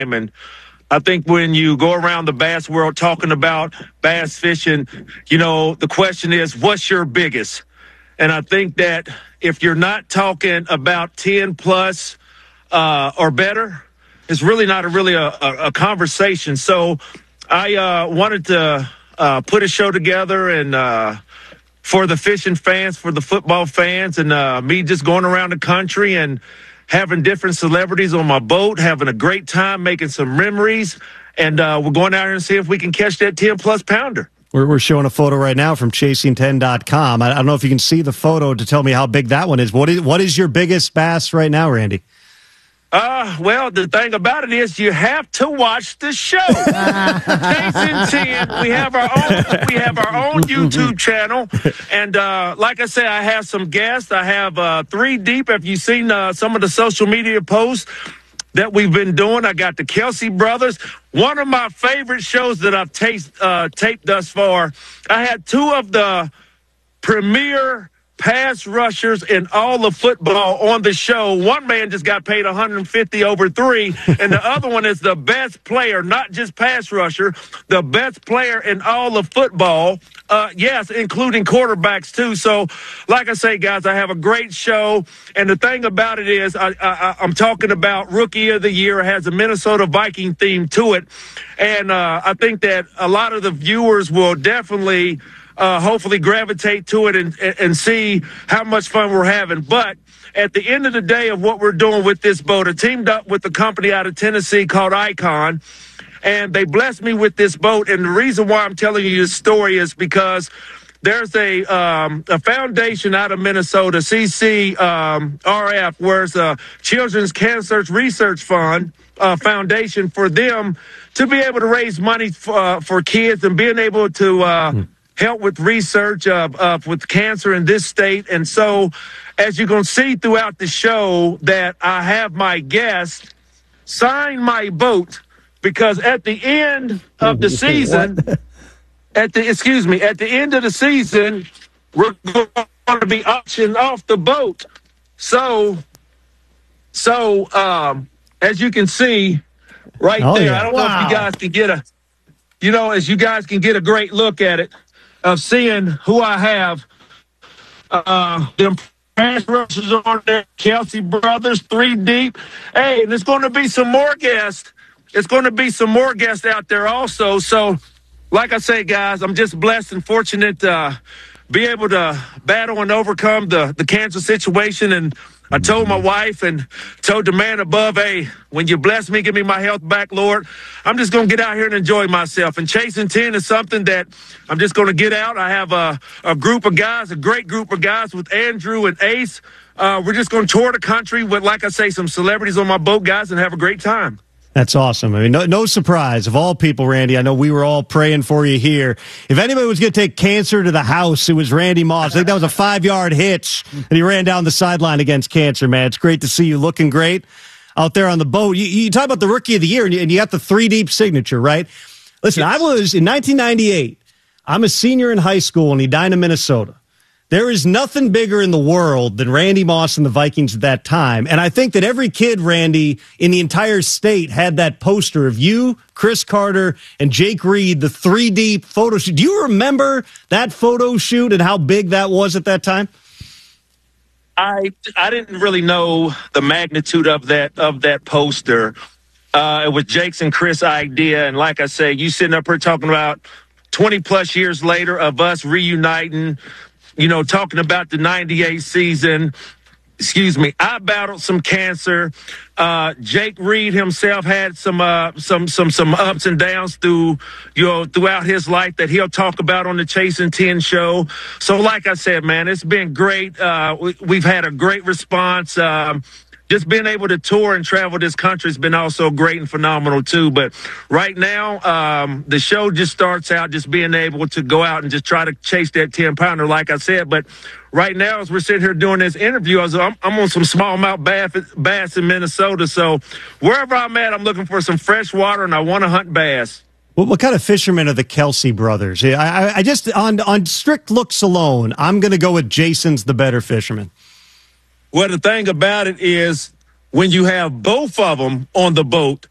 And I think when you go around the bass world talking about bass fishing, the question is, what's your biggest? And I think that if you're not talking about 10 plus or better, it's really not a conversation. So I wanted to put a show together and for the fishing fans, for the football fans, and me just going around the country and having different celebrities on my boat, having a great time, making some memories, and we're going out here and see if we can catch that 10-plus pounder. We're showing a photo right now from chasing10.com. I don't know if you can see the photo to tell me how big that one is. What is your biggest bass right now, Randy? Well, the thing about it is you have to watch the show. Chasing 10, we have our own YouTube channel. And like I said, I have some guests. I have 3 deep. Have you seen some of the social media posts that we've been doing? I got the Kelsey brothers. One of my favorite shows that I've taped thus far. I had 2 of the premier pass rushers in all of football on the show. One man just got paid $150 over 3, and the other one is the best player, not just pass rusher, the best player in all of football. Yes, including quarterbacks too. So, like I say, guys, I have a great show, and the thing about it is, I'm talking about Rookie of the Year. It has a Minnesota Viking theme to it, and I think that a lot of the viewers will definitely hopefully gravitate to it and see how much fun we're having. But at the end of the day of what we're doing with this boat, I teamed up with a company out of Tennessee called Icon, and they blessed me with this boat. And the reason why I'm telling you this story is because there's a foundation out of Minnesota, CCRF, where it's a Children's Cancer Research Fund foundation for them to be able to raise money for kids and being able to help with research with cancer in this state. And so, as you're going to see throughout the show, that I have my guest sign my boat, because at the end of the season, at the end of the season, we're going to be auctioning off the boat. So as you can see right there, yeah. I don't know if you guys can get as you guys can get a great look at it, of seeing who I have. Them pass rushers on there, Kelsey brothers, 3 deep. Hey, and there's going to be some more guests. It's going to be some more guests out there also. So, like I say, guys, I'm just blessed and fortunate to be able to battle and overcome the cancer situation. And I told my wife and told the man above, hey, when you bless me, give me my health back, Lord. I'm just going to get out here and enjoy myself. And Chasing 10 is something that I'm just going to get out. I have a group of guys, a great group of guys with Andrew and Ace. We're just going to tour the country with, like I say, some celebrities on my boat, guys, and have a great time. That's awesome. I mean, no surprise. Of all people, Randy, I know we were all praying for you here. If anybody was going to take cancer to the house, it was Randy Moss. I think that was a 5-yard hitch, and he ran down the sideline against cancer, man. It's great to see you looking great out there on the boat. You talk about the Rookie of the Year, and you got the 3 deep signature, right? Listen, I was, in 1998, I'm a senior in high school in Edina, Minnesota. There is nothing bigger in the world than Randy Moss and the Vikings at that time. And I think that every kid, Randy, in the entire state had that poster of you, Chris Carter, and Jake Reed, the 3 deep photo shoot. Do you remember that photo shoot and how big that was at that time? I didn't really know the magnitude of that poster. It was Jake's and Chris' idea. And like I say, you sitting up here talking about 20 plus years later of us reuniting, talking about the 98 season. I battled some cancer. Jake Reed himself had some ups and downs throughout his life that he'll talk about on the Chasing 10 show. So like I said, man, it's been great. We've had a great response. Just being able to tour and travel this country has been also great and phenomenal too. But right now, the show just starts out just being able to go out and just try to chase that 10-pounder, like I said. But right now, as we're sitting here doing this interview, I'm on some smallmouth bass in Minnesota. So wherever I'm at, I'm looking for some fresh water, and I want to hunt bass. What kind of fishermen are the Kelsey brothers? I just, on strict looks alone, I'm going to go with Jason's the better fisherman. Well, the thing about it is when you have both of them on the boat,